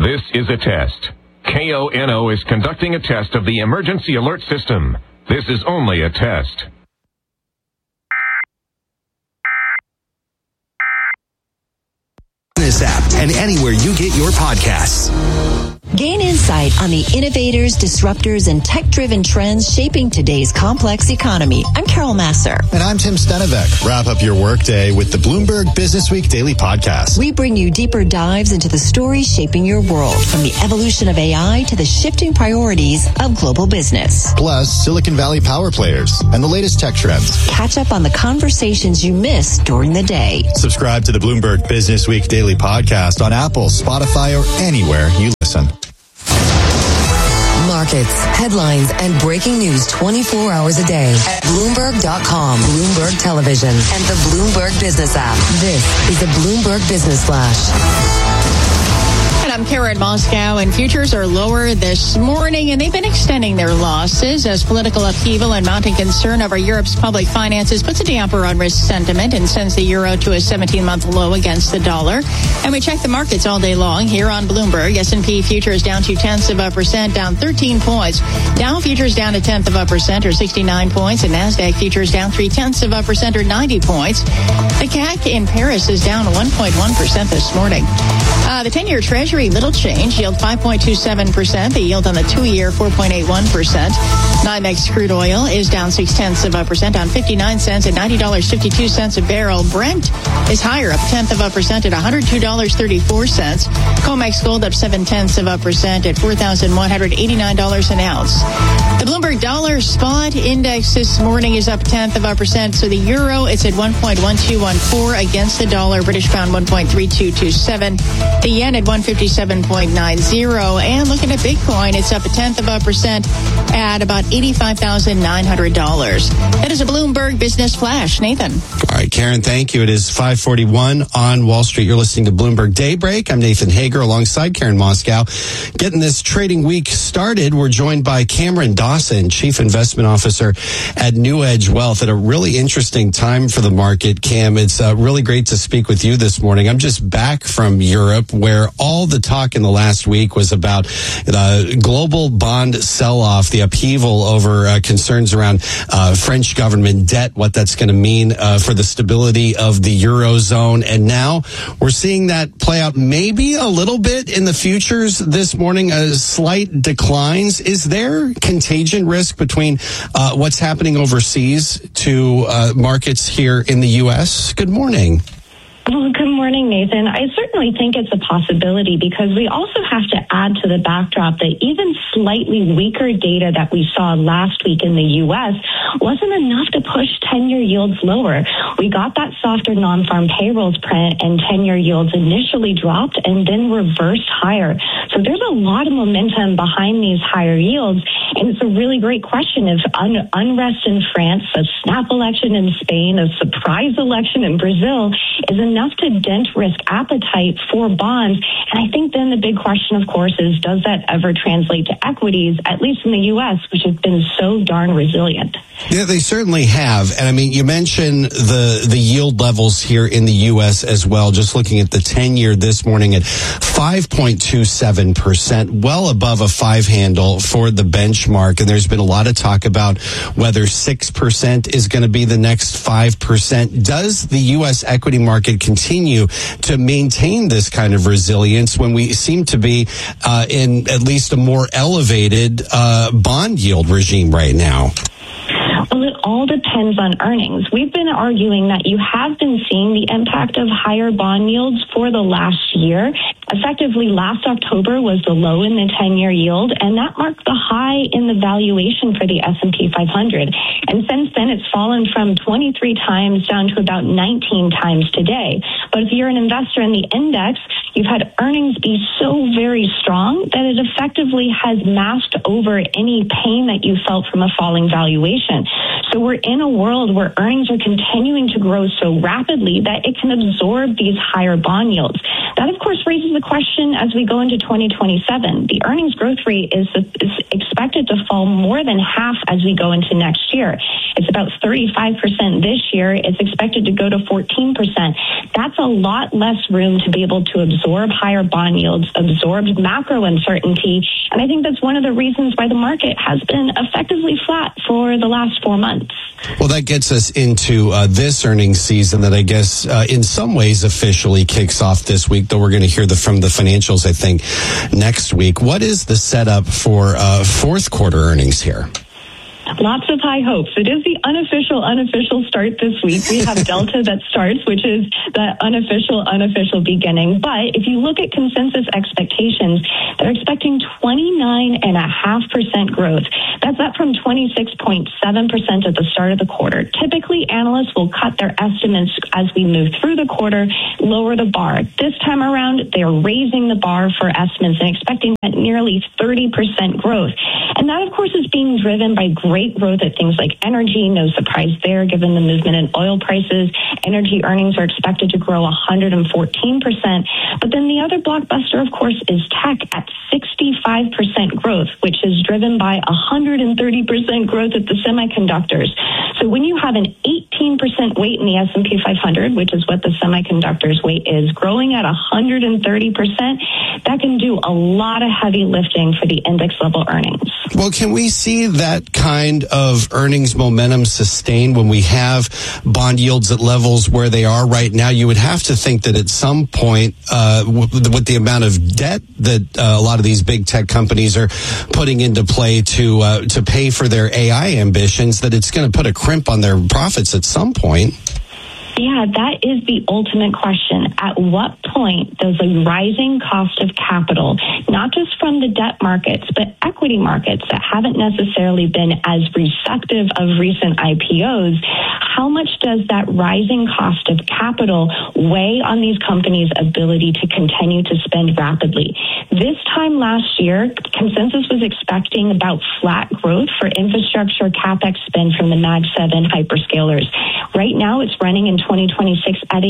This is a test. KONO is conducting a test of the emergency alert system. This is only a test. This app and anywhere you get your podcasts. Gain insight on the innovators, disruptors, and tech-driven trends shaping today's complex economy. I'm Carol Masser. And I'm Tim Stenevec. Wrap up your workday with the Bloomberg Business Week Daily Podcast. We bring you deeper dives into the stories shaping your world, from the evolution of AI to the shifting priorities of global business. Plus, Silicon Valley power players and the latest tech trends. Catch up on the conversations you missed during the day. Subscribe to the Bloomberg Business Week Daily Podcast on Apple, Spotify, or anywhere you listen. Markets, headlines, and breaking news 24 hours a day at Bloomberg.com, Bloomberg Television, and the Bloomberg Business app. This is the Bloomberg Business Flash. And I'm Karen Moscow, and futures are lower this morning, and they've been extending their losses as political upheaval and mounting concern over Europe's public finances puts a damper on risk sentiment and sends the euro to a 17-month low against the dollar. And we check the markets all day long here on Bloomberg. S&P futures down 0.2%, down 13 points. Dow futures down 0.1% or 69 points, and NASDAQ futures down 0.3% or 90 points. The CAC in Paris is down 1.1% this morning. The 10-year Treasury, little change, yield 5.27%. The yield on the 2-year, 4.81%. NYMEX crude oil is down 0.6%, down 59 cents at $90.52 a barrel. Brent is higher, up 0.1% at $102.34. COMEX gold up 0.7% at $4,189 an ounce. The Bloomberg Dollar Spot Index this morning is up 0.1%. So the euro, it's at 1.1214 against the dollar. British pound 1.3227. The yen at 157.90. And looking at Bitcoin, it's up 0.1% at about $85,900. That is a Bloomberg Business Flash. Nathan. All right, Karen, thank you. It is 5:41 on Wall Street. You're listening to Bloomberg Daybreak. I'm Nathan Hager alongside Karen Moscow. Getting this trading week started, we're joined by Cameron Dawson, Chief Investment Officer at New Edge Wealth, at a really interesting time for the market. Cam, it's really great to speak with you this morning. I'm just back from Europe, where all the talk in the last week was about the global bond sell-off, the upheaval over concerns around French government debt, what that's going to mean for the stability of the Eurozone. And now we're seeing that play out maybe a little bit in the futures this morning, slight declines. Is there contagion risk between what's happening overseas to markets here in the U.S.? Good morning. Well, good morning, Nathan. I certainly think it's a possibility, because we also have to add to the backdrop that even slightly weaker data that we saw last week in the U.S. wasn't enough to push 10-year yields lower. We got that softer non-farm payrolls print, and 10-year yields initially dropped and then reversed higher. So there's a lot of momentum behind these higher yields, and it's a really great question if unrest in France, a snap election in Spain, a surprise election in Brazil is enough to dent risk appetite for bonds. And I think then the big question, of course, is does that ever translate to equities, at least in the U.S., which has been so darn resilient? Yeah, they certainly have. And I mean, you mentioned the yield levels here in the U.S. as well. Just looking at the 10-year this morning at 5.27%, well above a 5 handle for the benchmark. And there's been a lot of talk about whether 6% is going to be the next 5%. Does the U.S. equity market continue to maintain this kind of resilience when we seem to be in at least a more elevated bond yield regime right now? Well, it all depends on earnings. We've been arguing that you have been seeing the impact of higher bond yields for the last year. Effectively, last October was the low in the 10-year yield, and that marked the high in the valuation for the S&P 500. And since then, it's fallen from 23 times down to about 19 times today. But if you're an investor in the index, you've had earnings be so very strong that it effectively has masked over any pain that you felt from a falling valuation. So we're in a world where earnings are continuing to grow so rapidly that it can absorb these higher bond yields. That, of course, raises the question as we go into 2027. The earnings growth rate is expected to fall more than half as we go into next year. It's about 35% this year. It's expected to go to 14%. That's a lot less room to be able to absorb higher bond yields, absorb macro uncertainty. And I think that's one of the reasons why the market has been effectively flat for the last 4 months. Well, that gets us into this earnings season that I guess in some ways officially kicks off this week, though we're going to hear from the financials, I think, next week. What is the setup for fourth quarter earnings here? Lots of high hopes. It is the unofficial start this week. We have Delta that starts, which is the unofficial beginning. But if you look at consensus expectations, they're expecting 29.5% growth. That's up from 26.7% at the start of the quarter. Typically, analysts will cut their estimates as we move through the quarter, lower the bar. This time around, they're raising the bar for estimates and expecting at nearly 30% growth. And that, of course, is being driven by great growth at things like energy. No surprise there, given the movement in oil prices. Energy earnings are expected to grow 114%. But then the other blockbuster, of course, is tech at 65% growth, which is driven by 130% growth at the semiconductors. So when you have an 18% weight in the S&P 500, which is what the semiconductors weight is, growing at 130%, that can do a lot of heavy lifting for the index level earnings. Well, can we see that kind of earnings momentum sustained when we have bond yields at levels where they are right now? You would have to think that at some point, with the amount of debt that a lot of these big tech companies are putting into play to pay for their AI ambitions, that it's going to put a crimp on their profits at some point. Yeah, that is the ultimate question. At what point does a rising cost of capital, not just from the debt markets, but equity markets that haven't necessarily been as receptive of recent IPOs, how much does that rising cost of capital weigh on these companies' ability to continue to spend rapidly? This time last year, consensus was expecting about flat growth for infrastructure CapEx spend from the Mag 7 hyperscalers. Right now, it's running in 2026 at a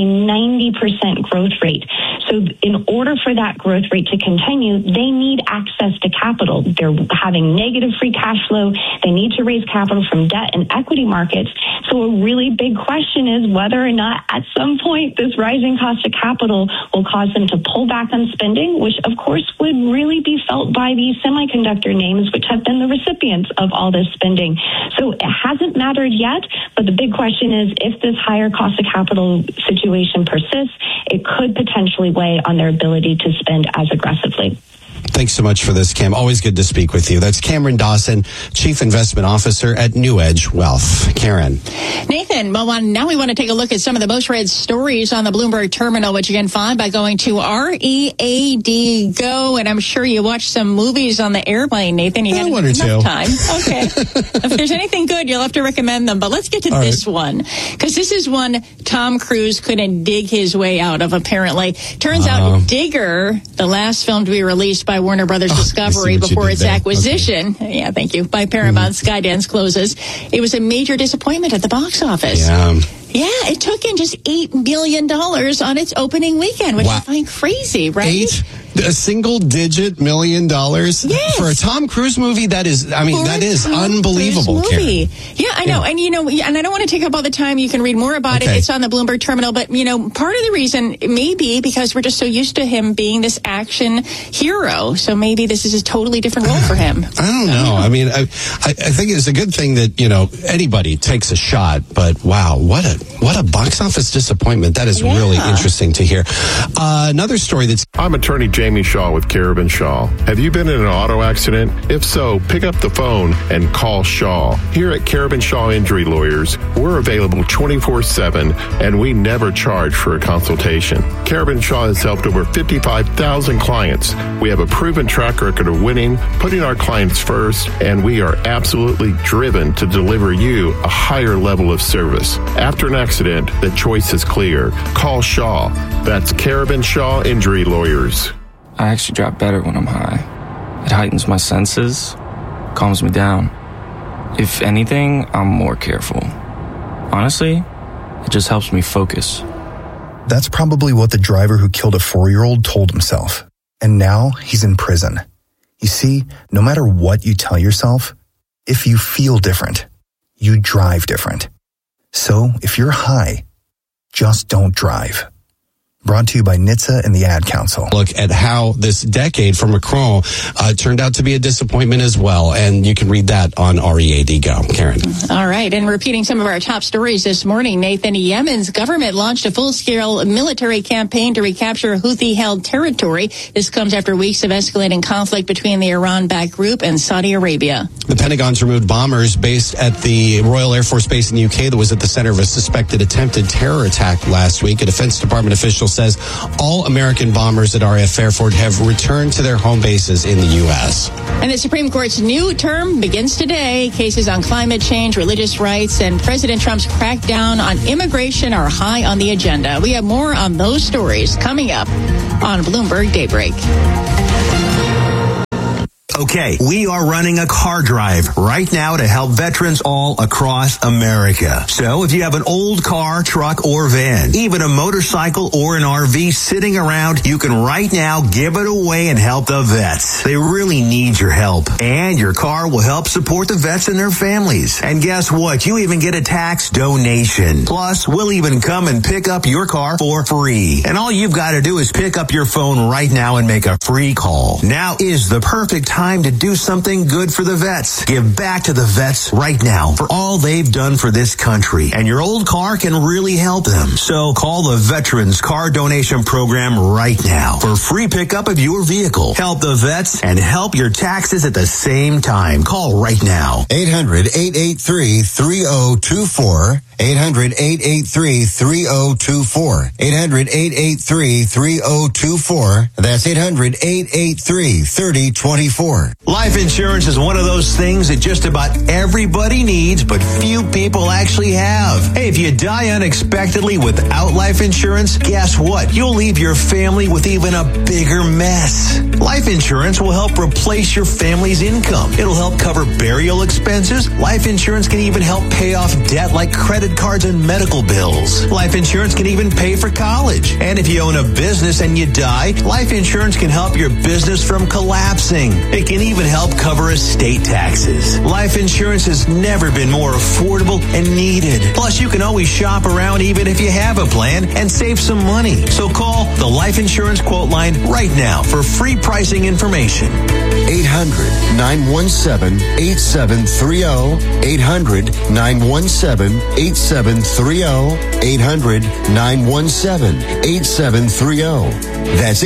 90% growth rate. So in order for that growth rate to continue, they need access to capital. They're having negative free cash flow. They need to raise capital from debt and equity markets. So a really big question is whether or not at some point this rising cost of capital will cause them to pull back on spending, which of course would really be felt by these semiconductor names, which have been the recipients of all this spending. So it hasn't mattered yet, but the big question is if this higher cost of capital situation persists, it could potentially weigh on their ability to spend as aggressively. Thanks so much for this, Cam. Always good to speak with you. That's Cameron Dawson, Chief Investment Officer at New Edge Wealth. Karen. Nathan, well, now we want to take a look at some of the most read stories on the Bloomberg terminal, which you can find by going to READ Go. And I'm sure you watched some movies on the airplane, Nathan. You had enough time. Okay. If there's anything good, you'll have to recommend them. But let's get to this one, because this is one Tom Cruise couldn't dig his way out of, apparently. Turns out Digger, the last film to be released by Warner Brothers Discovery before its acquisition, thank you, by Paramount Skydance closes, it was a major disappointment at the box office. Yeah, it took in just $8 million on its opening weekend, which I find crazy, right? A single-digit $1 million for a Tom Cruise movie. That is, that is unbelievable. Yeah, I know, and and I don't want to take up all the time. You can read more about it. It's on the Bloomberg terminal. But part of the reason may be because we're just so used to him being this action hero. So maybe this is a totally different role for him. I don't know. I mean, I think it's a good thing that anybody takes a shot. But wow, what a box office disappointment. That is really interesting to hear. Another story that's I'm attorney Jamie Shaw with Carabin Shaw. Have you been in an auto accident? If so, pick up the phone and call Shaw. Here at Carabin Shaw Injury Lawyers, we're available 24/7 and we never charge for a consultation. Carabin Shaw has helped over 55,000 clients. We have a proven track record of winning, putting our clients first, and we are absolutely driven to deliver you a higher level of service. After an accident, the choice is clear. Call Shaw. That's Carabin Shaw Injury Lawyers. I actually drive better when I'm high. It heightens my senses, calms me down. If anything, I'm more careful. Honestly, it just helps me focus. That's probably what the driver who killed a 4-year-old told himself. And now he's in prison. You see, no matter what you tell yourself, if you feel different, you drive different. So if you're high, just don't drive. Brought to you by NHTSA and the Ad Council. Look at how this decade for Macron turned out to be a disappointment as well. And you can read that on READ Go. Karen. All right. And repeating some of our top stories this morning, Nathan, Yemen's government launched a full-scale military campaign to recapture Houthi-held territory. This comes after weeks of escalating conflict between the Iran-backed group and Saudi Arabia. The Pentagon's removed bombers based at the Royal Air Force Base in the UK that was at the center of a suspected attempted terror attack last week. A Defense Department official says all American bombers at RAF Fairford have returned to their home bases in the U.S. And the Supreme Court's new term begins today. Cases on climate change, religious rights, and President Trump's crackdown on immigration are high on the agenda. We have more on those stories coming up on Bloomberg Daybreak. Okay, we are running a car drive right now to help veterans all across America. So if you have an old car, truck, or van, even a motorcycle or an RV sitting around, you can right now give it away and help the vets. They really need your help. And your car will help support the vets and their families. And guess what? You even get a tax donation. Plus, we'll even come and pick up your car for free. And all you've got to do is pick up your phone right now and make a free call. Now is the perfect time to do something good for the vets. Give back to the vets right now for all they've done for this country. And your old car can really help them. So call the Veterans Car Donation Program right now for free pickup of your vehicle. Help the vets and help your taxes at the same time. Call right now. 800-883-3024. 800-883-3024. 800-883-3024. That's 800-883-3024. Life insurance is one of those things that just about everybody needs, but few people actually have. Hey, if you die unexpectedly without life insurance, guess what? You'll leave your family with even a bigger mess. Life insurance will help replace your family's income. It'll help cover burial expenses. Life insurance can even help pay off debt like credit cards and medical bills. Life insurance can even pay for college. And if you own a business and you die, life insurance can help your business from collapsing. It can even help cover estate taxes. Life insurance has never been more affordable and needed. Plus, you can always shop around even if you have a plan and save some money. So call the Life Insurance Quote Line right now for free pricing information. 800-917-8730. 800-917-8730. 800-917-8730. That's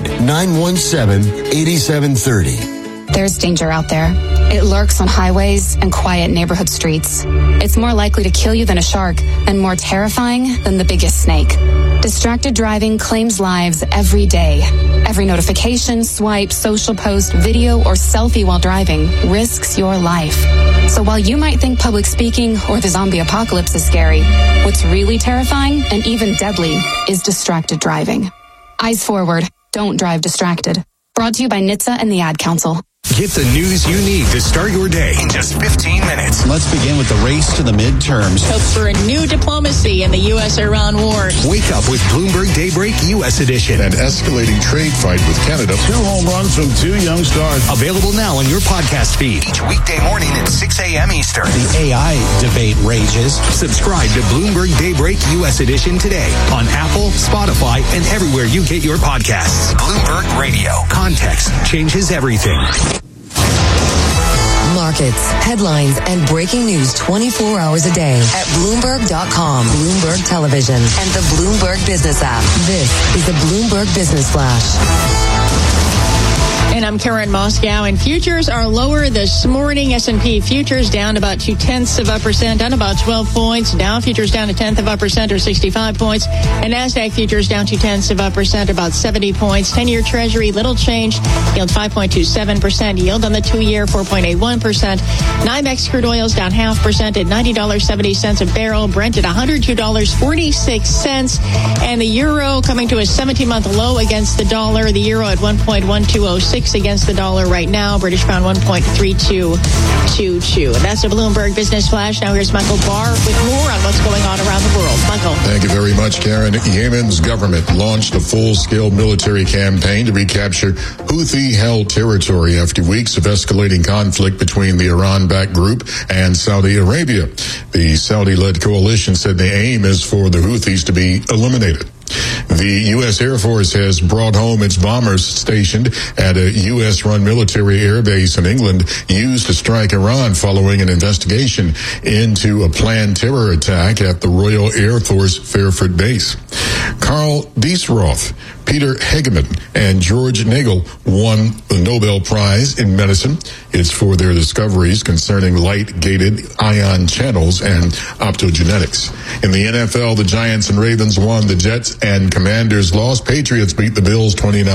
800-917-8730. There's danger out there. It lurks on highways and quiet neighborhood streets. It's more likely to kill you than a shark and more terrifying than the biggest snake. Distracted driving claims lives every day. Every notification, swipe, social post, video, or selfie while driving risks your life. So while you might think public speaking or the zombie apocalypse is scary, what's really terrifying and even deadly is distracted driving. Eyes forward. Don't drive distracted. Brought to you by NHTSA and the Ad Council. Get the news you need to start your day in just 15 minutes. Let's begin with the race to the midterms. Hope for a new diplomacy in the U.S.-Iran war. Wake up with Bloomberg Daybreak U.S. Edition. An escalating trade fight with Canada. 2 home runs from 2 young stars. Available now on your podcast feed. Each weekday morning at 6 a.m. Eastern. The AI debate rages. Subscribe to Bloomberg Daybreak U.S. Edition today on Apple, Spotify, and everywhere you get your podcasts. Bloomberg Radio. Context changes everything. Markets, headlines, and breaking news 24 hours a day at Bloomberg.com, Bloomberg Television, and the Bloomberg Business app. This is the Bloomberg Business Flash. And I'm Karen Moscow, and futures are lower this morning. S&P futures down about 0.2%, down about 12 points. Dow futures down 0.1% or 65 points. And NASDAQ futures down 0.2%, about 70 points. 10-year Treasury, little change. Yield 5.27%. Yield on the 2-year, 4.81%. NYMEX crude oil's down 0.5% at $90.70 a barrel. Brent at $102.46. And the euro coming to a 17-month low against the dollar. The euro at 1.1206 against the dollar right now. British pound 1.3222. That's a Bloomberg Business Flash. Now here's Michael Barr with more on what's going on around the world. Michael. Thank you very much, Karen. Yemen's government launched a full-scale military campaign to recapture Houthi-held territory after weeks of escalating conflict between the Iran-backed group and Saudi Arabia. The Saudi-led coalition said the aim is for the Houthis to be eliminated. The U.S. Air Force has brought home its bombers stationed at a U.S.-run military airbase in England used to strike Iran following an investigation into a planned terror attack at the Royal Air Force Fairford base. Karl Diesroth, Peter Hegeman, and George Nagel won the Nobel Prize in Medicine. It's for their discoveries concerning light-gated ion channels and optogenetics. In the NFL, the Giants and Ravens won. The Jets and Commanders lost. Patriots beat the Bills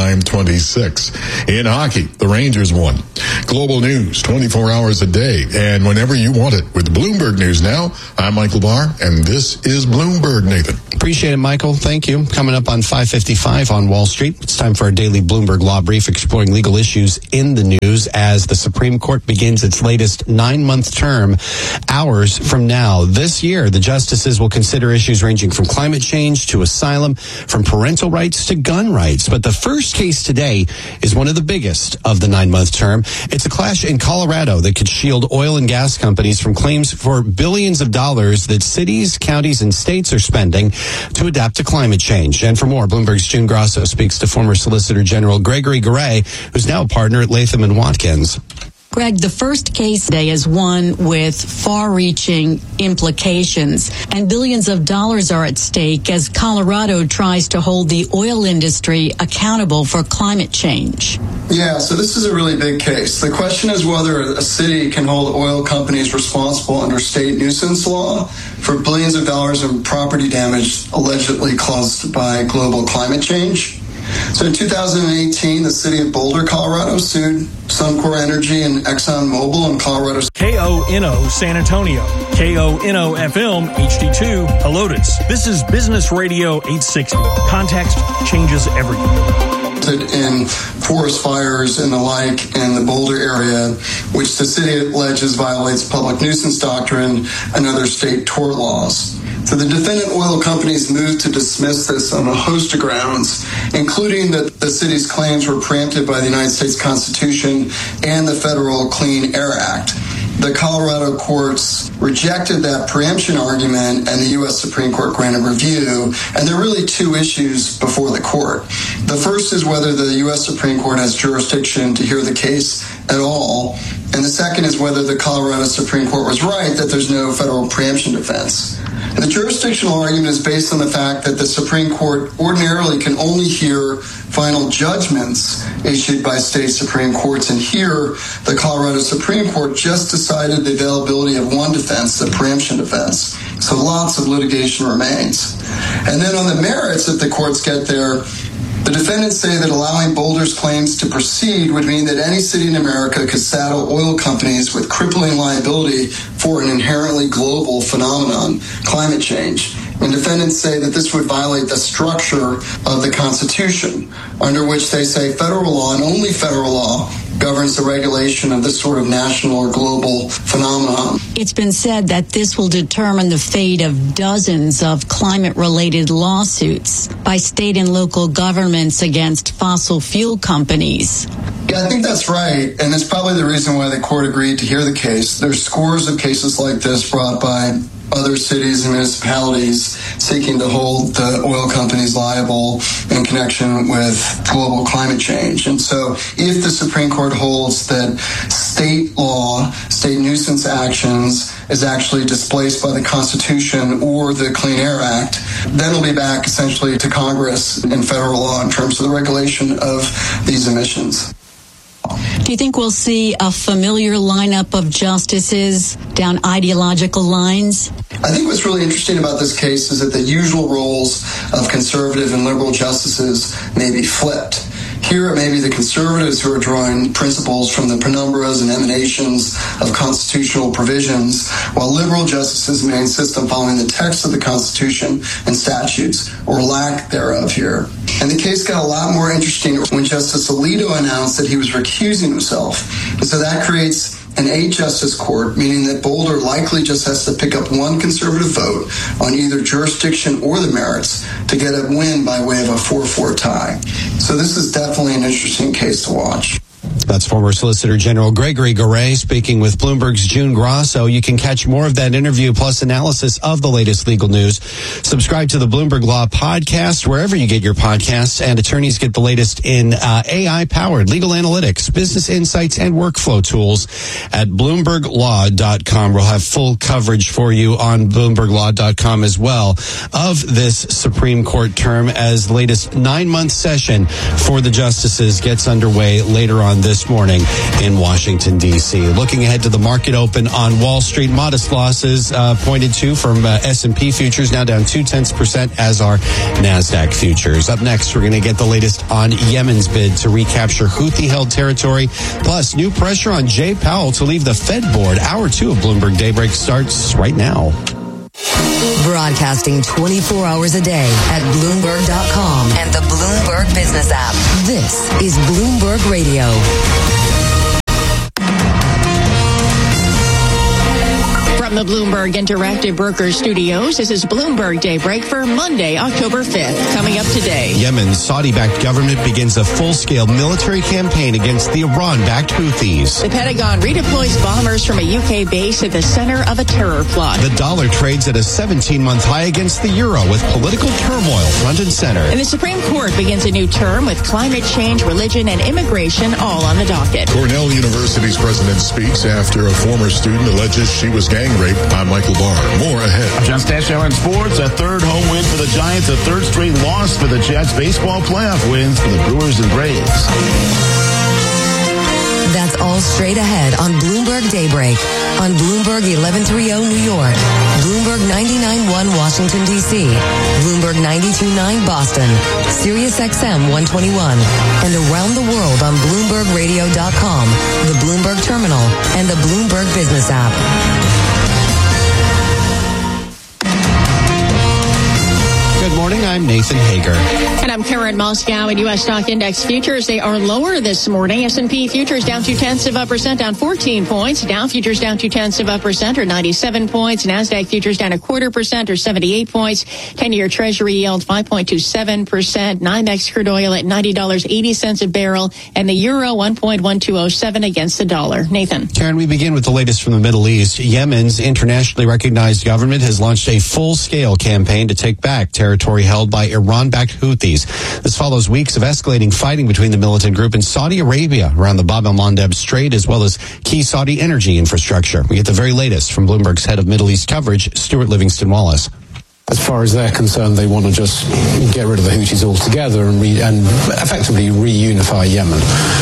29-26. In hockey, the Rangers won. Global news, 24 hours a day, and whenever you want it. With Bloomberg News Now, I'm Michael Barr, and this is Bloomberg, Nathan. Appreciate it, Michael. Thank you. Coming up on 5:55 on Wall Street, it's time for our daily Bloomberg Law Brief exploring legal issues in the news as the Supreme Court begins its latest 9-month term hours from now. This year, the justices will consider issues ranging from climate change to asylum, from parental rights to gun rights. But the first case today is one of the biggest of the 9-month term. It's a clash in Colorado that could shield oil and gas companies from claims for billions of dollars that cities, counties, and states are spending to adapt to climate change. And for more, Bloomberg's June Grasso speaks to former Solicitor General Gregory Garay, who's now a partner at Latham & Watkins. Greg, the first case today is one with far-reaching implications, and billions of dollars are at stake as Colorado tries to hold the oil industry accountable for climate change. Yeah, so this is a really big case. The question is whether a city can hold oil companies responsible under state nuisance law for billions of dollars in property damage allegedly caused by global climate change. So in 2018, the city of Boulder, Colorado, sued Suncor Energy and ExxonMobil in Colorado. KONO San Antonio, KONO FM HD2 Helotes. This is Business Radio 860. Context changes everything. In forest fires and the like in the Boulder area, which the city alleges violates public nuisance doctrine and other state tort laws. So the defendant oil companies moved to dismiss this on a host of grounds, including that the city's claims were preempted by the United States Constitution and the Federal Clean Air Act. The Colorado courts rejected that preemption argument, and the U.S. Supreme Court granted review. And there are really two issues before the court. The first is whether the U.S. Supreme Court has jurisdiction to hear the case at all. And the second is whether the Colorado Supreme Court was right that there's no federal preemption defense. And the jurisdictional argument is based on the fact that the Supreme Court ordinarily can only hear final judgments issued by state Supreme Courts. And here, the Colorado Supreme Court just decided the availability of one defense, the preemption defense. So lots of litigation remains. And then on the merits, if the courts get there, the defendants say that allowing Boulder's claims to proceed would mean that any city in America could saddle oil companies with crippling liability for an inherently global phenomenon, climate change. And defendants say that this would violate the structure of the Constitution, under which they say federal law and only federal law governs the regulation of this sort of national or global phenomenon. It's been said that this will determine the fate of dozens of climate-related lawsuits by state and local governments against fossil fuel companies. Yeah, I think that's right, and it's probably the reason why the court agreed to hear the case. There's scores of cases like this brought by other cities and municipalities seeking to hold the oil companies liable in connection with global climate change. And so if the Supreme Court holds that state law, state nuisance actions is actually displaced by the Constitution or the Clean Air Act, then it'll be back essentially to Congress in federal law in terms of the regulation of these emissions. Do you think we'll see a familiar lineup of justices down ideological lines? I think what's really interesting about this case is that the usual roles of conservative and liberal justices may be flipped. Here it may be the conservatives who are drawing principles from the penumbras and emanations of constitutional provisions, while liberal justices may insist on following the text of the Constitution and statutes, or lack thereof here. And the case got a lot more interesting when Justice Alito announced that he was recusing himself. And so that creates an 8-justice court, meaning that Boulder likely just has to pick up one conservative vote on either jurisdiction or the merits to get a win by way of a 4-4 tie. So this is definitely an interesting case to watch. That's former Solicitor General Gregory Garay speaking with Bloomberg's June Grasso. You can catch more of that interview plus analysis of the latest legal news. Subscribe to the Bloomberg Law Podcast wherever you get your podcasts, and attorneys get the latest in AI-powered legal analytics, business insights, and workflow tools at BloombergLaw.com. We'll have full coverage for you on BloombergLaw.com as well of this Supreme Court term as the latest 9-month session for the justices gets underway later on this morning in Washington, D.C. Looking ahead to the market open on Wall Street, modest losses pointed to from S&P futures, now down 0.2%, as are NASDAQ futures. Up next, we're going to get the latest on Yemen's bid to recapture Houthi-held territory, plus new pressure on Jay Powell to leave the Fed board. Hour 2 of Bloomberg Daybreak starts right now. Broadcasting 24 hours a day at Bloomberg.com and the Bloomberg Business app. This is Bloomberg Radio. From the Bloomberg Interactive Brokers Studios, this is Bloomberg Daybreak for Monday, October 5th. Coming up today. Yemen's Saudi-backed government begins a full-scale military campaign against the Iran-backed Houthis. The Pentagon redeploys bombers from a UK base at the center of a terror plot. The dollar trades at a 17-month high against the euro with political turmoil front and center. And the Supreme Court begins a new term with climate change, religion, and immigration all on the docket. Cornell University's president speaks after a former student alleges she was gang raped. I'm Michael Barr. More ahead. John Stashow in sports. A third home win for the Giants. A third straight loss for the Jets. Baseball playoff wins for the Brewers and Braves. That's all straight ahead on Bloomberg Daybreak. On Bloomberg 1130 New York. Bloomberg 99.1 Washington, D.C. Bloomberg 92.9 Boston. Sirius XM 121. And around the world on BloombergRadio.com, the Bloomberg Terminal, and the Bloomberg Business app. Good morning, I'm Nathan Hager. And I'm Karen Moscow. In U.S. stock index futures, they are lower this morning. S&P futures down 0.2%, down 14 points. Dow futures down 0.2%, or 97 points. NASDAQ futures down 0.25%, or 78 points. 10-year Treasury yield 5.27%. NYMEX crude oil at $90.80 a barrel, and the euro 1.1207 against the dollar. Nathan. Karen, we begin with the latest from the Middle East. Yemen's internationally recognized government has launched a full-scale campaign to take back territory held by Iran-backed Houthis. This follows weeks of escalating fighting between the militant group and Saudi Arabia around the Bab el-Mandeb Strait, as well as key Saudi energy infrastructure. We get the very latest from Bloomberg's head of Middle East coverage, Stuart Livingston-Wallace. As far as they're concerned, they want to just get rid of the Houthis altogether and effectively reunify Yemen.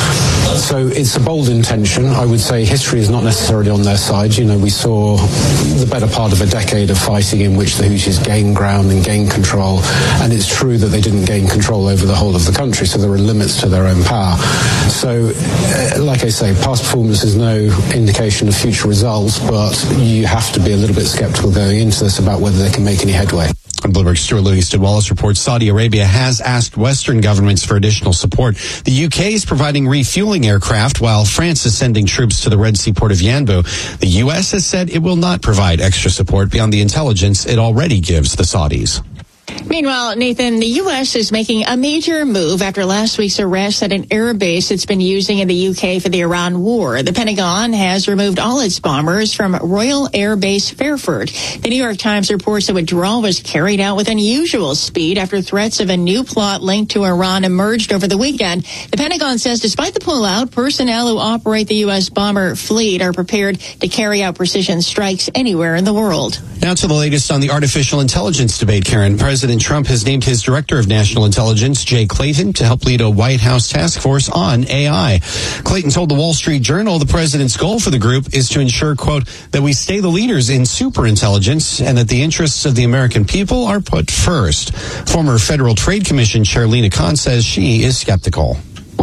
So it's a bold intention. I would say history is not necessarily on their side. You know, we saw the better part of a decade of fighting in which the Houthis gained ground and gained control. And it's true that they didn't gain control over the whole of the country, so there are limits to their own power. So, like I say, past performance is no indication of future results, but you have to be a little bit skeptical going into this about whether they can make any headway. Bloomberg's Stuart Livingston-Wallace reports Saudi Arabia has asked Western governments for additional support. The UK is providing refueling aircraft, while France is sending troops to the Red Sea port of Yanbu. The US has said it will not provide extra support beyond the intelligence it already gives the Saudis. Meanwhile, Nathan, the U.S. is making a major move after last week's arrest at an air base it's been using in the U.K. for the Iran war. The Pentagon has removed all its bombers from Royal Air Base Fairford. The New York Times reports the withdrawal was carried out with unusual speed after threats of a new plot linked to Iran emerged over the weekend. The Pentagon says despite the pullout, personnel who operate the U.S. bomber fleet are prepared to carry out precision strikes anywhere in the world. Now to the latest on the artificial intelligence debate, Karen. President Trump has named his Director of National Intelligence, Jay Clayton, to help lead a White House task force on AI. Clayton told the Wall Street Journal the president's goal for the group is to ensure, quote, that we stay the leaders in superintelligence and that the interests of the American people are put first. Former Federal Trade Commission Chair Lena Khan says she is skeptical.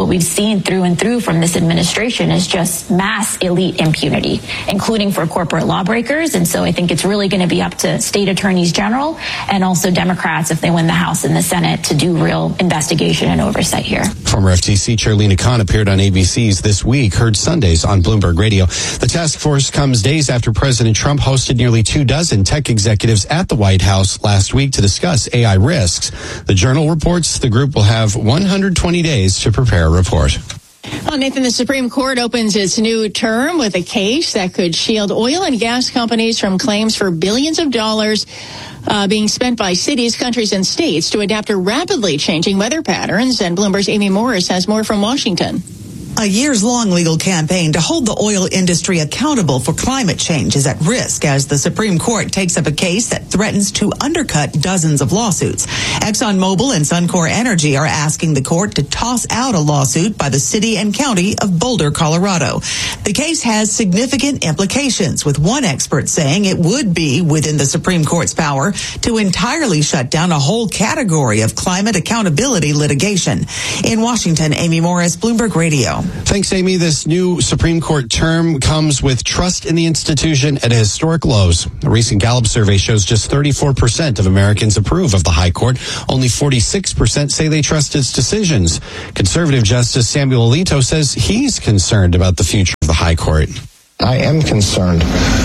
what we've seen through and through from this administration is just mass elite impunity, including for corporate lawbreakers. And so I think it's really going to be up to state attorneys general and also Democrats, if they win the House and the Senate, to do real investigation and oversight here. Former FTC Chair Lina Khan appeared on ABC's This Week, heard Sundays on Bloomberg Radio. The task force comes days after President Trump hosted nearly 24 tech executives at the White House last week to discuss AI risks. The Journal reports the group will have 120 days to prepare a report. Well, Nathan, the Supreme Court opens its new term with a case that could shield oil and gas companies from claims for billions of dollars being spent by cities, countries, and states to adapt to rapidly changing weather patterns. And Bloomberg's Amy Morris has more from Washington. A years-long legal campaign to hold the oil industry accountable for climate change is at risk as the Supreme Court takes up a case that threatens to undercut dozens of lawsuits. ExxonMobil and Suncor Energy are asking the court to toss out a lawsuit by the city and county of Boulder, Colorado. The case has significant implications, with one expert saying it would be within the Supreme Court's power to entirely shut down a whole category of climate accountability litigation. In Washington, Amy Morris, Bloomberg Radio. Thanks, Amy. This new Supreme Court term comes with trust in the institution at historic lows. A recent Gallup survey shows just 34% of Americans approve of the High Court. Only 46% say they trust its decisions. Conservative Justice Samuel Alito says he's concerned about the future of the High Court. I am concerned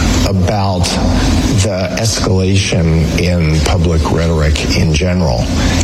about the escalation in public rhetoric in general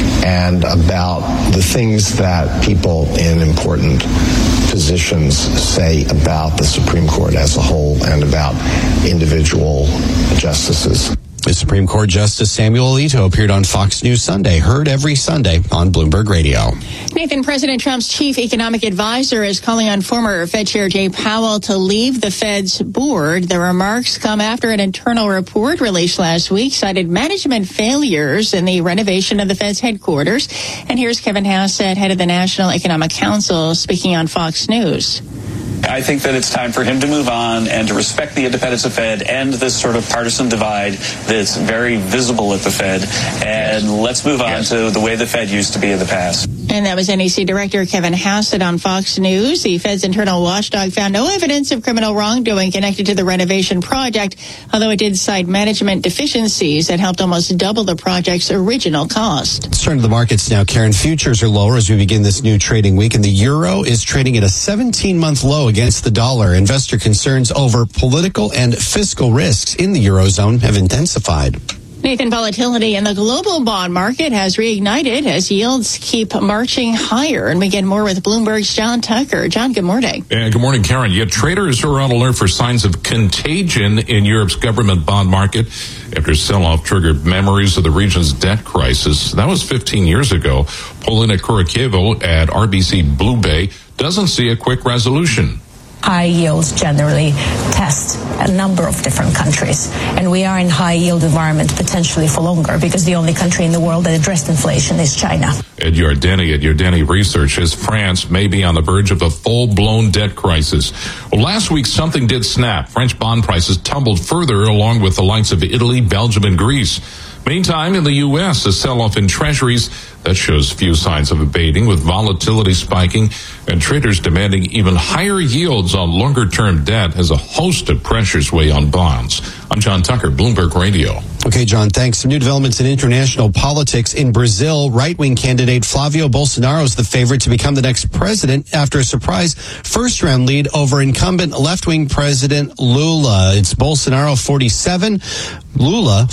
and about the things that people in important positions say about the Supreme Court as a whole and about individual justices. The Supreme Court Justice Samuel Alito appeared on Fox News Sunday, heard every Sunday on Bloomberg Radio. Nathan, President Trump's chief economic advisor is calling on former Fed Chair Jay Powell to leave the Fed's board. The remarks come after an internal report released last week cited management failures in the renovation of the Fed's headquarters. And here's Kevin Hassett, head of the National Economic Council, speaking on Fox News. I think that it's time for him to move on and to respect the independence of Fed, end this sort of partisan divide that's very visible at the Fed, and let's move on to the way the Fed used to be in the past. And that was NEC Director Kevin Hassett on Fox News. The Fed's internal watchdog found no evidence of criminal wrongdoing connected to the renovation project, although it did cite management deficiencies that helped almost double the project's original cost. Let's turn to the markets now. Karen, futures are lower as we begin this new trading week, and the euro is trading at a 17-month low against the dollar. Investor concerns over political and fiscal risks in the Eurozone have intensified. Nathan, volatility in the global bond market has reignited as yields keep marching higher. And we get more with Bloomberg's John Tucker. John, good morning. Good morning, Karen. Yet traders are on alert for signs of contagion in Europe's government bond market after sell-off triggered memories of the region's debt crisis. That was 15 years ago. Paulina Kurikievo at RBC Blue Bay doesn't see a quick resolution. High yields generally test a number of different countries. And we are in high yield environment potentially for longer because the only country in the world that addressed inflation is China. Ed Yardeni at Yardeni Research says France may be on the verge of a full-blown debt crisis. Well, last week something did snap. French bond prices tumbled further along with the likes of Italy, Belgium, and Greece. Meantime, in the U.S., a sell-off in treasuries that shows few signs of abating, with volatility spiking and traders demanding even higher yields on longer-term debt as a host of pressures weigh on bonds. I'm John Tucker, Bloomberg Radio. Okay, John, thanks. Some new developments in international politics. In Brazil, right-wing candidate Flavio Bolsonaro is the favorite to become the next president after a surprise first-round lead over incumbent left-wing President Lula. It's Bolsonaro 47, Lula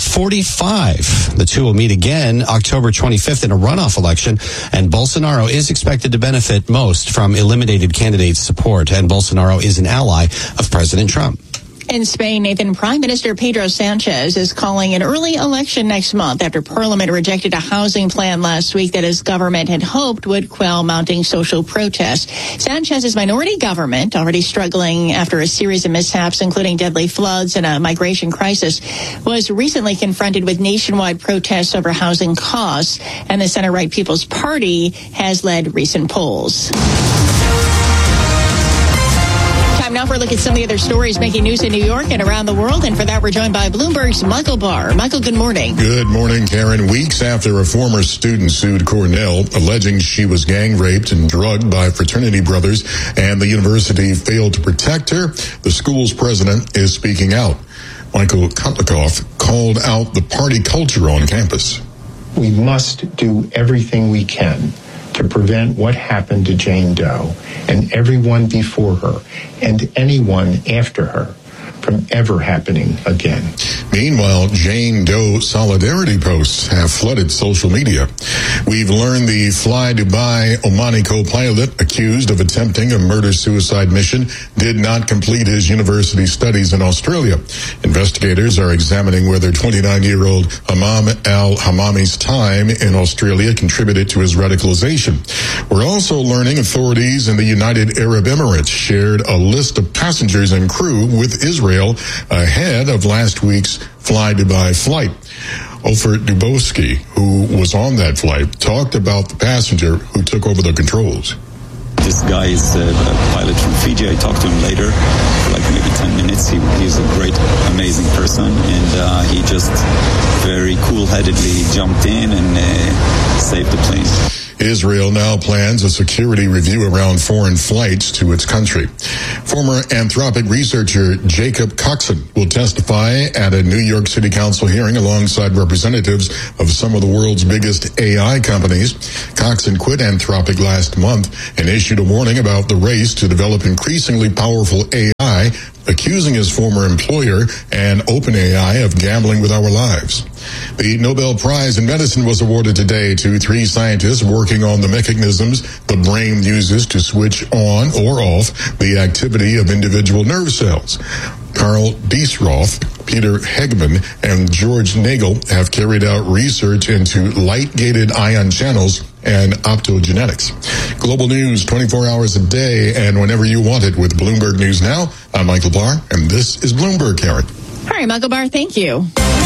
45. The two will meet again October 25th in a runoff election, and Bolsonaro is expected to benefit most from eliminated candidates' support, and Bolsonaro is an ally of President Trump. In Spain, Nathan, Prime Minister Pedro Sanchez is calling an early election next month after Parliament rejected a housing plan last week that his government had hoped would quell mounting social protests. Sanchez's minority government, already struggling after a series of mishaps, including deadly floods and a migration crisis, was recently confronted with nationwide protests over housing costs, and the center-right People's Party has led recent polls. Time Now for a look at some of the other stories making news in New York and around the world. And for that, we're joined by Bloomberg's Michael Barr. Michael, good morning. Good morning, Karen. Weeks after a former student sued Cornell, alleging she was gang raped and drugged by fraternity brothers, and the university failed to protect her, the school's president is speaking out. Michael Kotlikoff called out the party culture on campus. We must do everything we can to prevent what happened to Jane Doe and everyone before her and anyone after her from ever happening again. Meanwhile, Jane Doe solidarity posts have flooded social media. We've learned the Fly Dubai Omani co-pilot accused of attempting a murder-suicide mission did not complete his university studies in Australia. Investigators are examining whether 29-year-old Hamam al-Hamami's time in Australia contributed to his radicalization. We're also learning authorities in the United Arab Emirates shared a list of passengers and crew with Israel ahead of last week's Fly Dubai flight. Ofer Dubowski, who was on that flight, talked about the passenger who took over the controls. This guy is a pilot from Fiji. I talked to him later for like maybe 10 minutes. He's a great, amazing person, and he just very cool-headedly jumped in and saved the plane. Israel now plans a security review around foreign flights to its country. Former Anthropic researcher Jacob Coxon will testify at a New York City Council hearing alongside representatives of some of the world's biggest AI companies. Coxon quit Anthropic last month and issued a warning about the race to develop increasingly powerful AI, accusing his former employer and OpenAI of gambling with our lives. The Nobel Prize in Medicine was awarded today to 3 scientists working on the mechanisms the brain uses to switch on or off the activity of individual nerve cells. Carl Diesroth, Peter Hegman, and George Nagel have carried out research into light-gated ion channels and optogenetics. Global news 24 hours a day and whenever you want it with Bloomberg News Now. I'm Michael Barr, and this is Bloomberg, Karen. All right, Michael Barr, thank you.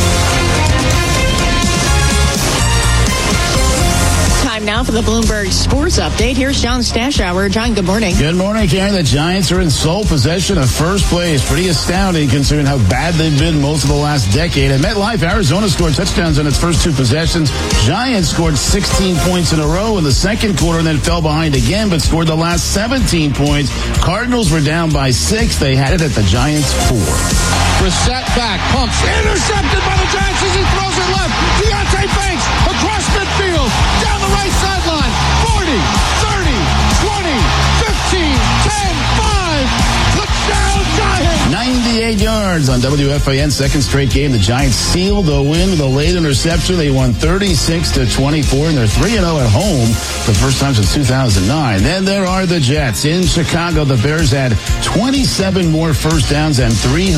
Time now for the Bloomberg Sports Update. Here's John Stashower. John, good morning. Good morning, Karen. The Giants are in sole possession of first place. Pretty astounding considering how bad they've been most of the last decade. At MetLife, Arizona scored touchdowns on its first 2 possessions. Giants scored 16 points in a row in the second quarter and then fell behind again, but scored the last 17 points. Cardinals were down by 6. They had it at the Giants' 4. Brissett back, pumps, intercepted by the Giants as he throws it left. Deontay Banks across midfield, down the right sideline, 40, 30, 20, 15, 10, 5, touchdown Giants! 98 yards on WFAN, second straight game. The Giants sealed the win with a late interception. They won 36-24, and they're 3-0 at home the first time since 2009. Then there are the Jets. In Chicago, the Bears had 27 more first downs and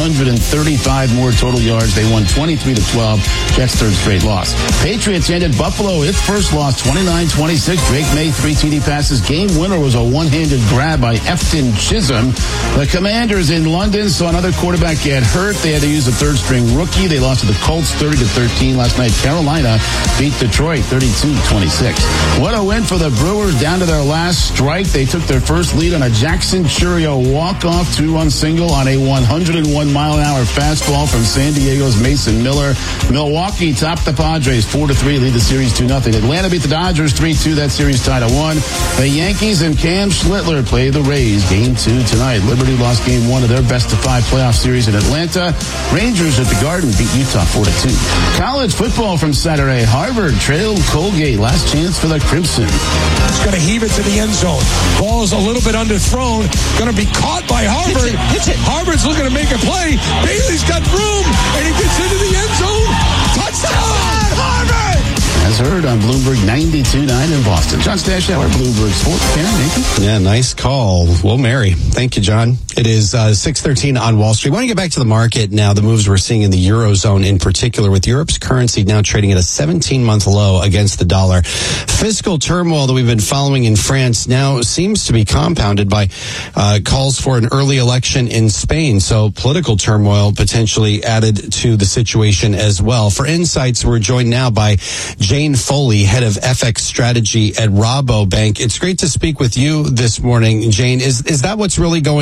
335 more total yards. They won 23-12. Jets' third straight loss. Patriots ended Buffalo its first loss, 29-26. Drake made 3 TD passes. Game winner was a one-handed grab by Efton Chisholm. The Commanders in London saw another quarterback get hurt. They had to use a third-string rookie. They lost to the Colts 30-13 last night. Carolina beat Detroit 32-26. What a win for the Brewers down to their last strike. They took their first lead on a Jackson Churio walk-off 2-run single on a 101-mile-an-hour fastball from San Diego's Mason Miller. Milwaukee topped the Padres 4-3, lead the series 2-0. Atlanta beat the Dodgers 3-2. That series tied at 1. The Yankees and Cam Schlittler play the Rays game 2 tonight. Liberty lost game 1 of their best-of-5 playoff series in Atlanta. Rangers at the Garden beat Utah 4-2. College football from Saturday. Harvard trailed Colgate. Last chance for the Crimson. It's going to heave it to the end zone. Ball is a little bit underthrown. Going to be caught by Harvard. Hits it. Harvard's looking to make a play. Bailey's got room, and he gets into the end zone. Touchdown, Harvard! As heard on Bloomberg 92.9 in Boston. John Stashower, Bloomberg Sports. Nathan? Yeah, nice call. Well, Mary. Thank you, John. It is 6:13 on Wall Street. I want to get back to the market now, the moves we're seeing in the Eurozone in particular, with Europe's currency now trading at a 17-month low against the dollar. Fiscal turmoil that we've been following in France now seems to be compounded by calls for an early election in Spain. So political turmoil potentially added to the situation as well. For insights, we're joined now by Jane Foley, head of FX strategy at Rabobank. It's great to speak with you this morning, Jane. Is that what's really going on when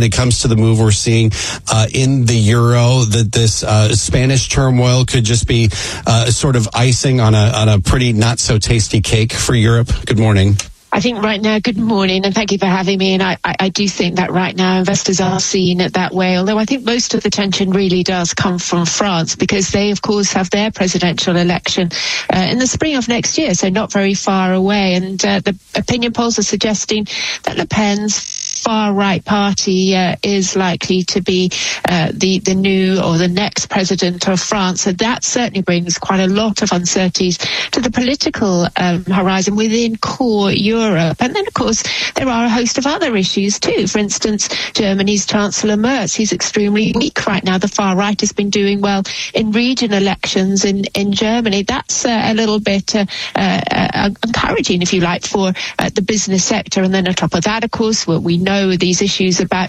when it comes to the move we're seeing in the euro, that this Spanish turmoil could just be sort of icing on a pretty not so tasty cake for Europe? Good morning. I think right now, good morning, and thank you for having me. And I do think that right now investors are seeing it that way, although I think most of the tension really does come from France, because they, of course, have their presidential election in the spring of next year, so not very far away. And the opinion polls are suggesting that Le Pen's far-right party is likely to be the new or the next president of France. So that certainly brings quite a lot of uncertainties to the political horizon within core Europe. And then, of course, there are a host of other issues too. For instance, Germany's Chancellor Merz, he's extremely weak right now. The far right has been doing well in region elections in Germany. That's a little bit encouraging, if you like, for the business sector. And then on top of that, of course, we know these issues about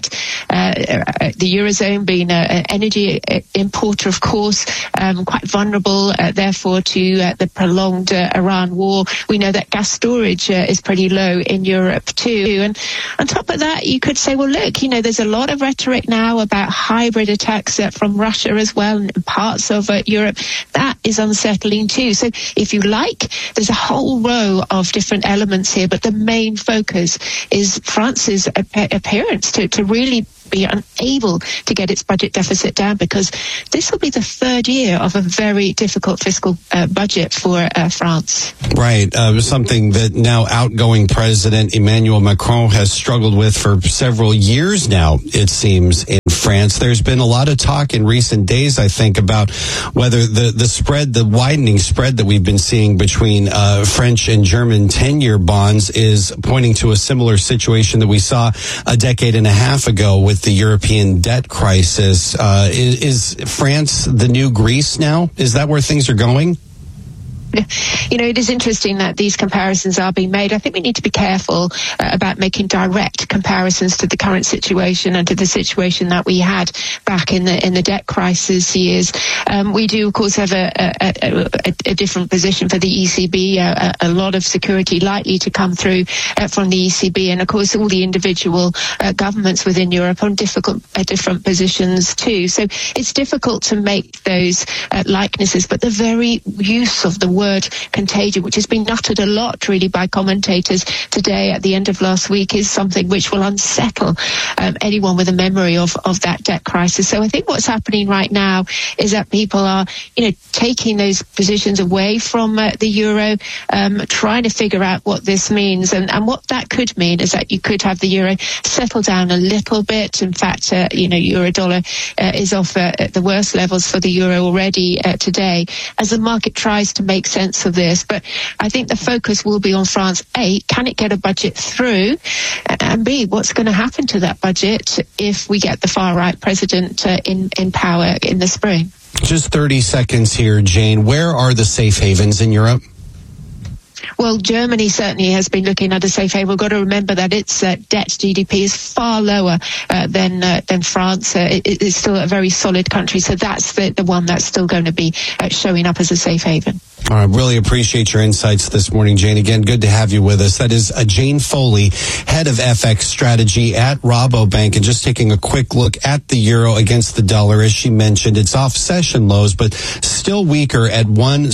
the Eurozone being an energy importer, of course, quite vulnerable, therefore, to the prolonged Iran war. We know that gas storage is pretty low in Europe too. And on top of that, you could say, well, look, there's a lot of rhetoric now about hybrid attacks from Russia as well in parts of Europe. That is unsettling too. So if you like, there's a whole row of different elements here, but the main focus is France's appearance to really be unable to get its budget deficit down, because this will be the third year of a very difficult fiscal budget for France. Right. Something that now outgoing President Emmanuel Macron has struggled with for several years now, it seems, in France. There's been a lot of talk in recent days, I think, about whether the widening spread that we've been seeing between French and German 10-year bonds is pointing to a similar situation that we saw a decade and a half ago with the European debt crisis. Is France the new Greece now? Is that where things are going? It is interesting that these comparisons are being made. I think we need to be careful about making direct comparisons to the current situation and to the situation that we had back in the debt crisis years. We do, of course, have a different position for the ECB, a lot of security likely to come through from the ECB. And, of course, all the individual governments within Europe are on different positions too. So it's difficult to make those likenesses. But the very use of the word contagion, which has been uttered a lot really by commentators today at the end of last week, is something which will unsettle anyone with a memory of that debt crisis. So I think what's happening right now is that people are, taking those positions away from the euro, trying to figure out what this means. And what that could mean is that you could have the euro settle down a little bit. In fact, euro dollar is off at the worst levels for the euro already today, as the market tries to make sense of this. But I think the focus will be on France. A, can it get a budget through? And B, what's going to happen to that budget if we get the far-right president in power in the spring? Just 30 seconds here, Jane. Where are the safe havens in Europe? Well, Germany certainly has been looking at a safe haven. We've got to remember that its debt GDP is far lower than France. It is still a very solid country. So that's the one that's still going to be showing up as a safe haven. All right, really appreciate your insights this morning, Jane. Again, good to have you with us. That is Jane Foley, head of FX strategy at Rabobank. And just taking a quick look at the euro against the dollar, as she mentioned, it's off session lows, but still weaker at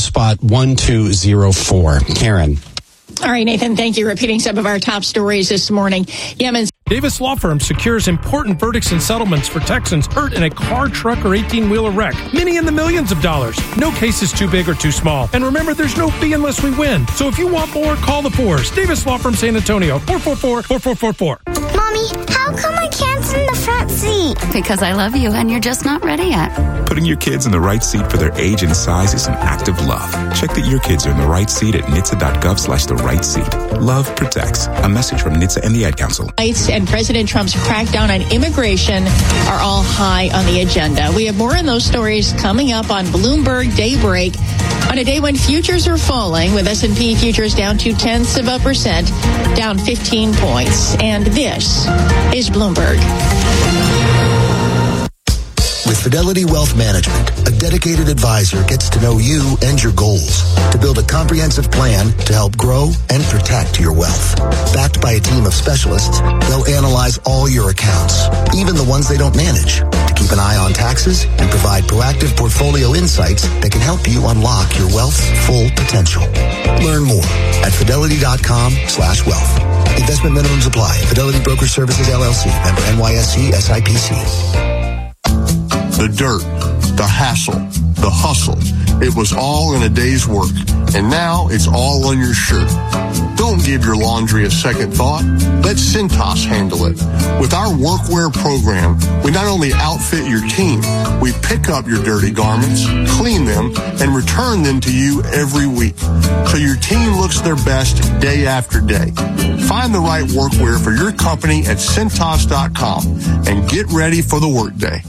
1.1204. Karen. All right, Nathan, thank you. Repeating some of our top stories this morning. Yemen's Davis Law Firm secures important verdicts and settlements for Texans hurt in a car, truck, or 18-wheeler wreck. Many in the millions of dollars. No case is too big or too small. And remember, there's no fee unless we win. So if you want more, call the Fours. Davis Law Firm San Antonio, 444-4444. Mommy, how come I can't sit in the front seat? Because I love you and you're just not ready yet. Putting your kids in the right seat for their age and size is an act of love. Check that your kids are in the right seat at NHTSA.gov/the right seat. Love protects. A message from NHTSA and the Ad Council. And President Trump's crackdown on immigration are all high on the agenda. We have more on those stories coming up on Bloomberg Daybreak on a day when futures are falling, with S&P futures down 0.2%, down 15 points. And this is Bloomberg. With Fidelity Wealth Management, a dedicated advisor gets to know you and your goals to build a comprehensive plan to help grow and protect your wealth. Backed by a team of specialists, they'll analyze all your accounts, even the ones they don't manage, to keep an eye on taxes and provide proactive portfolio insights that can help you unlock your wealth's full potential. Learn more at fidelity.com/wealth. Investment minimums apply. Fidelity Broker Services, LLC. Member NYSE, SIPC. The dirt, the hassle, the hustle. It was all in a day's work, and now it's all on your shirt. Don't give your laundry a second thought. Let Cintas handle it. With our workwear program, we not only outfit your team, we pick up your dirty garments, clean them, and return them to you every week, so your team looks their best day after day. Find the right workwear for your company at Cintas.com and get ready for the workday.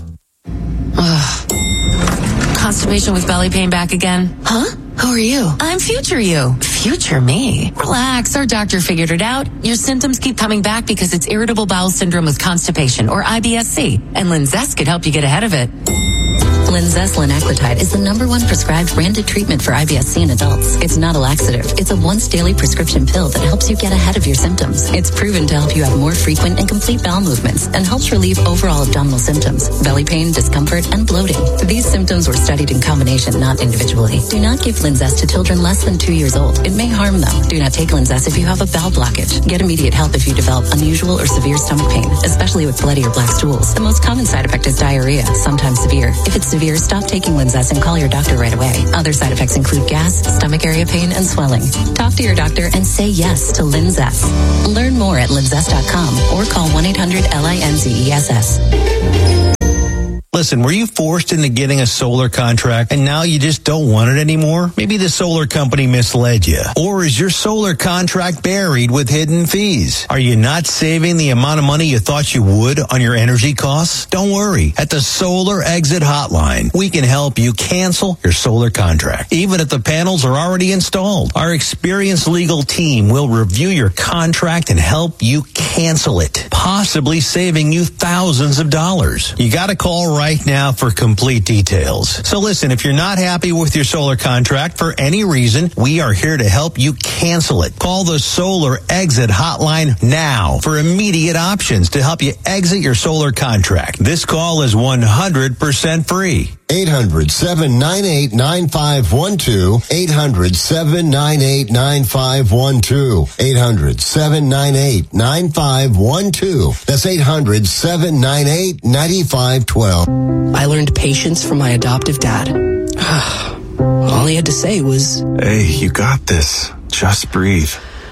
Constipation with belly pain back again? Huh? Who are you? I'm Future You. Future me? Relax, our doctor figured it out. Your symptoms keep coming back because it's irritable bowel syndrome with constipation, or IBS-C, and Linzess could help you get ahead of it. Linzess linaclotide is the #1 prescribed branded treatment for IBS-C in adults. It's not a laxative. It's a once-daily prescription pill that helps you get ahead of your symptoms. It's proven to help you have more frequent and complete bowel movements and helps relieve overall abdominal symptoms, belly pain, discomfort, and bloating. These symptoms were studied in combination, not individually. Do not give Linzess to children less than 2 years old. It may harm them. Do not take Linzess if you have a bowel blockage. Get immediate help if you develop unusual or severe stomach pain, especially with bloody or black stools. The most common side effect is diarrhea, sometimes severe. If it's severe, stop taking Linzess and call your doctor right away. Other side effects include gas, stomach area pain, and swelling. Talk to your doctor and say yes to Linzess. Learn more at linzess.com or call 1-800-LINZESS. Listen, were you forced into getting a solar contract and now you just don't want it anymore? Maybe the solar company misled you. Or is your solar contract buried with hidden fees? Are you not saving the amount of money you thought you would on your energy costs? Don't worry. At the Solar Exit Hotline, we can help you cancel your solar contract, even if the panels are already installed. Our experienced legal team will review your contract and help you cancel it, possibly saving you thousands of dollars. You got to call right now for complete details. So listen, if you're not happy with your solar contract for any reason, we are here to help you cancel it. Call the Solar Exit Hotline now for immediate options to help you exit your solar contract. This call is 100% free. 800-798-9512. 800-798-9512. 800-798-9512. That's 800-798-9512. I learned patience from my adoptive dad. All he had to say was, "Hey, you got this. Just breathe."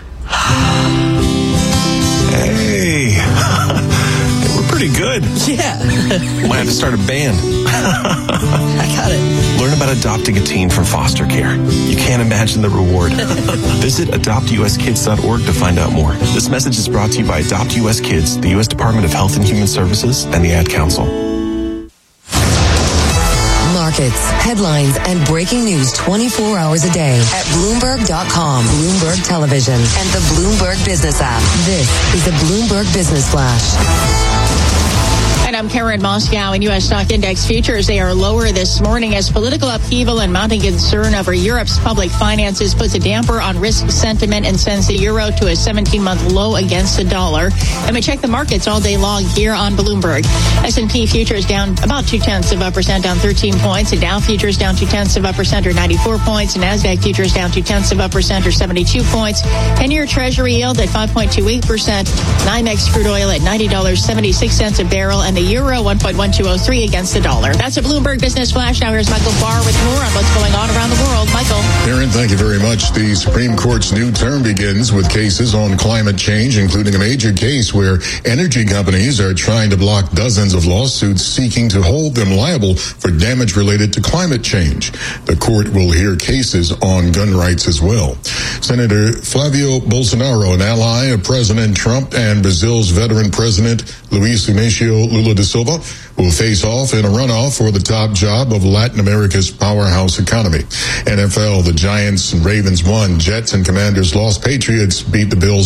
Hey. We're pretty good. Yeah. Might have to start a band. I got it. Learn about adopting a teen from foster care. You can't imagine the reward. Visit adoptuskids.org to find out more. This message is brought to you by Adopt US Kids, the U.S. Department of Health and Human Services, and the Ad Council. Markets, headlines, and breaking news 24 hours a day at Bloomberg.com, Bloomberg Television, and the Bloomberg Business app. This is the Bloomberg Business Flash. And I'm Karen Moscow. In U.S. stock index futures, they are lower this morning as political upheaval and mounting concern over Europe's public finances puts a damper on risk sentiment and sends the euro to a 17-month low against the dollar. And we check the markets all day long here on Bloomberg. S&P futures down about 0.2%, down 13 points. And Dow futures down 0.2%, or 94 points. And NASDAQ futures down 0.2%, or 72 points. 10-year Treasury yield at 5.28%. NYMEX crude oil at $90.76 a barrel. And the euro 1.1203 against the dollar. That's a Bloomberg Business Flash. Now here's Michael Barr with more on what's going on around the world. Michael. Aaron, thank you very much. The Supreme Court's new term begins with cases on climate change, including a major case where energy companies are trying to block dozens of lawsuits seeking to hold them liable for damage related to climate change. The court will hear cases on gun rights as well. Senator Flavio Bolsonaro, an ally of President Trump, and Brazil's veteran president Luiz Inácio Lula Lula da Silva will face off in a runoff for the top job of Latin America's powerhouse economy. NFL, the Giants and Ravens won. Jets and Commanders lost. Patriots beat the Bills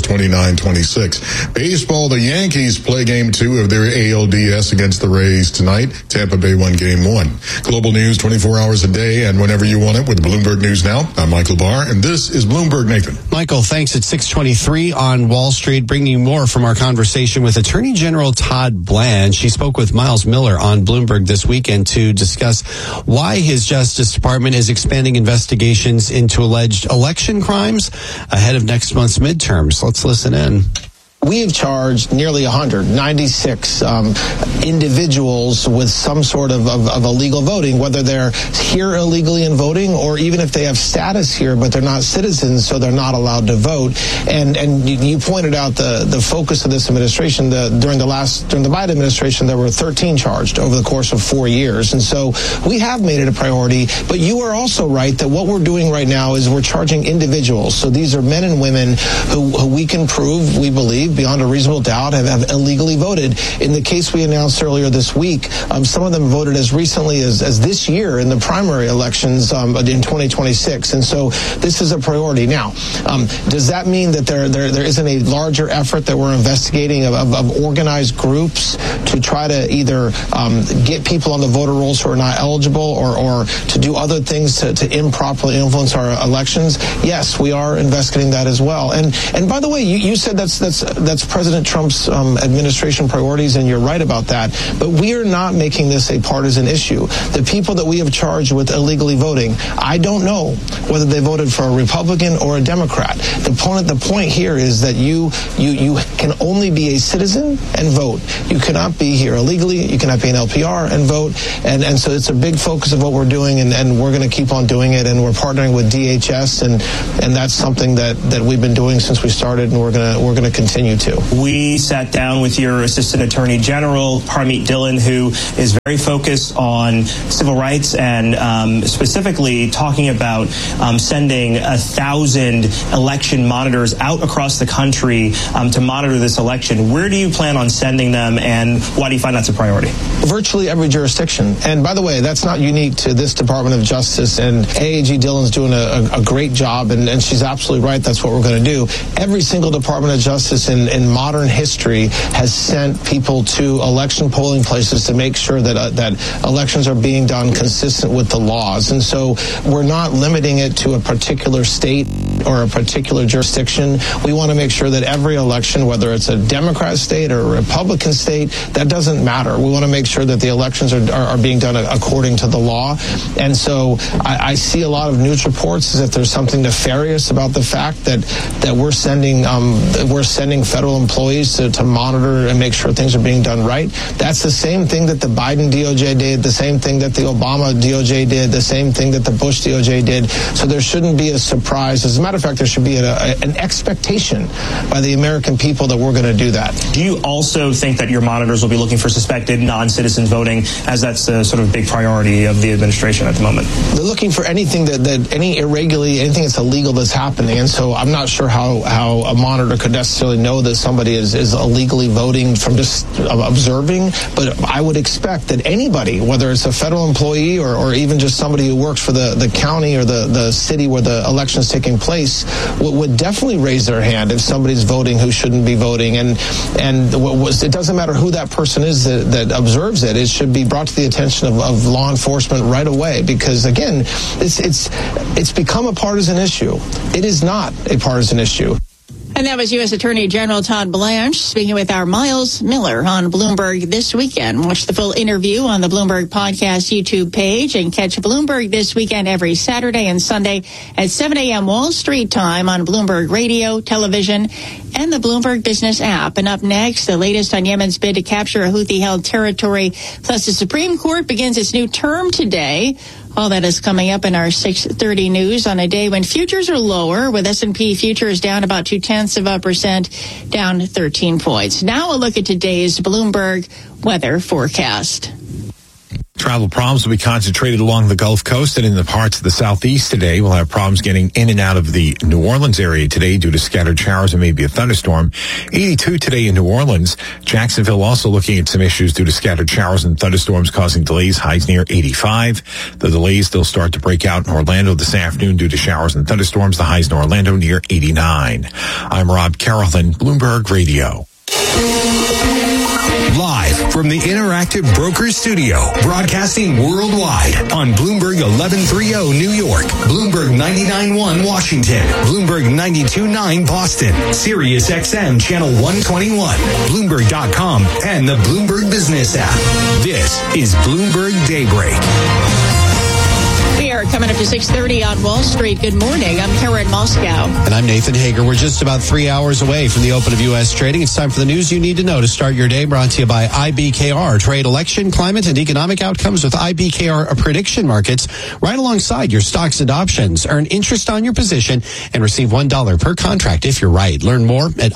29-26. Baseball, the Yankees play game 2 of their ALDS against the Rays tonight. Tampa Bay won game 1. Global news 24 hours a day and whenever you want it with Bloomberg News Now. I'm Michael Barr, and this is Bloomberg Nathan. Michael, thanks. At 6:23 on Wall Street, bringing you more from our conversation with Attorney General Todd Blanche. She spoke with Miles Miller on Bloomberg this weekend to discuss why his Justice Department is expanding investigations into alleged election crimes ahead of next month's midterms. Let's listen in. We have charged nearly 196 individuals with some sort of illegal voting, whether they're here illegally in voting or even if they have status here but they're not citizens, so they're not allowed to vote. And you pointed out the focus of this administration. During the Biden administration, there were 13 charged over the course of 4 years. And so we have made it a priority. But you are also right that what we're doing right now is we're charging individuals. So these are men and women who we can prove, we believe, beyond a reasonable doubt, have illegally voted. In the case we announced earlier this week, some of them voted as recently as this year in the primary elections in 2026. And so this is a priority. Now, does that mean that there isn't a larger effort that we're investigating of organized groups to try to either get people on the voter rolls who are not eligible or to do other things to improperly influence our elections? Yes, we are investigating that as well. And by the way, you said that's President Trump's administration priorities, and you're right about that. But we are not making this a partisan issue. The people that we have charged with illegally voting, I don't know whether they voted for a Republican or a Democrat. The point here is that you can only be a citizen and vote. You cannot be here illegally. You cannot be an LPR and vote. And so it's a big focus of what we're doing, and we're going to keep on doing it. And we're partnering with DHS, and that's something that we've been doing since we started, and we're going to continue to. We sat down with your Assistant Attorney General, Harmeet Dillon, who is very focused on civil rights and specifically talking about sending 1,000 election monitors out across the country to monitor this election. Where do you plan on sending them, and why do you find that's a priority? Virtually every jurisdiction. And by the way, that's not unique to this Department of Justice, and AAG Dillon's doing a great job, and she's absolutely right. That's what we're going to do. Every single Department of Justice in modern history has sent people to election polling places to make sure that elections are being done consistent with the laws. And so we're not limiting it to a particular state or a particular jurisdiction. We want to make sure that every election, whether it's a Democrat state or a Republican state, that doesn't matter. We want to make sure that the elections are being done according to the law. And so I see a lot of news reports as if there's something nefarious about the fact that we're sending federal employees to monitor and make sure things are being done right. That's the same thing that the Biden DOJ did, the same thing that the Obama DOJ did, the same thing that the Bush DOJ did. So there shouldn't be a surprise. As a matter of fact, there should be an expectation by the American people that we're going to do that. Do you also think that your monitors will be looking for suspected non-citizen voting, as that's a sort of big priority of the administration at the moment? They're looking for anything anything that's illegal that's happening. And so I'm not sure how a monitor could necessarily know that somebody is illegally voting from just observing, but I would expect that anybody, whether it's a federal employee or even just somebody who works for the county or the city where the election is taking place, would definitely raise their hand if somebody's voting who shouldn't be voting. And it doesn't matter who that person is that observes it. It should be brought to the attention of law enforcement right away, because again, it's become a partisan issue. It is not a partisan issue. And that was U.S. Attorney General Todd Blanche speaking with our Miles Miller on Bloomberg This Weekend. Watch the full interview on the Bloomberg Podcast YouTube page and catch Bloomberg This Weekend every Saturday and Sunday at 7 a.m. Wall Street time on Bloomberg Radio, television, and the Bloomberg Business app. And up next, the latest on Yemen's bid to capture a Houthi-held territory. Plus, the Supreme Court begins its new term today. All that is coming up in our 6:30 news on a day when futures are lower, with S&P futures down about 0.2%, down 13 points. Now a look at today's Bloomberg weather forecast. Travel problems will be concentrated along the Gulf Coast and in the parts of the southeast today. We'll have problems getting in and out of the New Orleans area today due to scattered showers and maybe a thunderstorm. 82 today in New Orleans. Jacksonville also looking at some issues due to scattered showers and thunderstorms causing delays. Highs near 85. The delays, they'll start to break out in Orlando this afternoon due to showers and thunderstorms. The highs in Orlando near 89. I'm Rob Carrollton, Bloomberg Radio. Live from the Interactive Brokers Studio, broadcasting worldwide on Bloomberg 1130 New York, Bloomberg 99.1 Washington, Bloomberg 92.9 Boston, Sirius XM Channel 121, Bloomberg.com, and the Bloomberg Business app. This is Bloomberg Daybreak. We are coming up to 6:30 on Wall Street. Good morning. I'm Karen Moscow. And I'm Nathan Hager. We're just about 3 hours away from the open of U.S. trading. It's time for the news you need to know to start your day. Brought to you by IBKR. Trade election, climate, and economic outcomes with IBKR prediction markets right alongside your stocks and options. Earn interest on your position and receive $1 per contract if you're right. Learn more at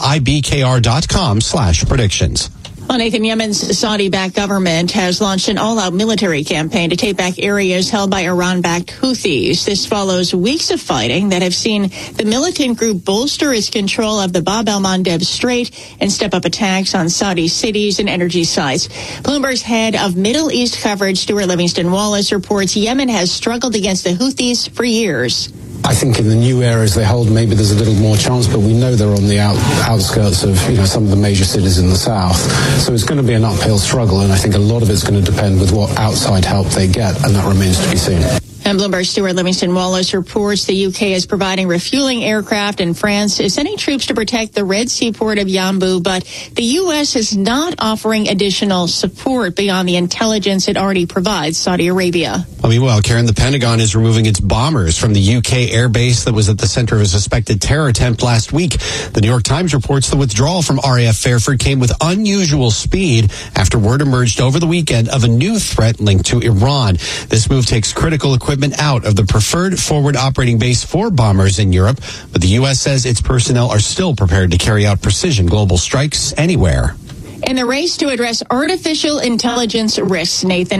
ibkr.com/predictions. Well, Nathan, Yemen's Saudi-backed government has launched an all-out military campaign to take back areas held by Iran-backed Houthis. This follows weeks of fighting that have seen the militant group bolster its control of the Bab el-Mandeb Strait and step up attacks on Saudi cities and energy sites. Bloomberg's head of Middle East coverage, Stuart Livingston Wallace, reports Yemen has struggled against the Houthis for years. I think in the new areas they hold, maybe there's a little more chance, but we know they're on the outskirts of some of the major cities in the south. So it's going to be an uphill struggle, and I think a lot of it's going to depend with what outside help they get, and that remains to be seen. And Bloomberg's Stuart Livingston Wallace reports the UK is providing refueling aircraft and France is sending troops to protect the Red Sea port of Yanbu, but the U.S. is not offering additional support beyond the intelligence it already provides Saudi Arabia. Meanwhile, Karen, the Pentagon is removing its bombers from the UK airbase that was at the center of a suspected terror attempt last week. The New York Times reports the withdrawal from RAF Fairford came with unusual speed after word emerged over the weekend of a new threat linked to Iran. This move takes critical equipment out of the preferred forward operating base for bombers in Europe, but the U.S. says its personnel are still prepared to carry out precision global strikes anywhere. In the race to address artificial intelligence risks, Nathan,